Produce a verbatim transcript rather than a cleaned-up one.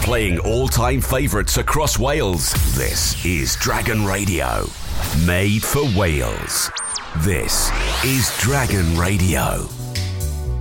playing all-time favourites across Wales. This is Dragon Radio, made for Wales. This is Dragon Radio.